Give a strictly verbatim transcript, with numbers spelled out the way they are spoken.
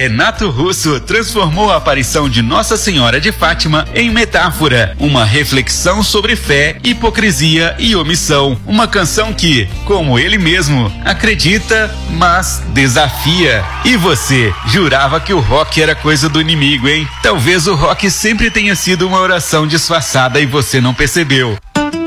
Renato Russo transformou a aparição de Nossa Senhora de Fátima em metáfora, uma reflexão sobre fé, hipocrisia e omissão. Uma canção que, como ele mesmo, acredita, mas desafia. E você, jurava que o rock era coisa do inimigo, hein? Talvez o rock sempre tenha sido uma oração disfarçada e você não percebeu.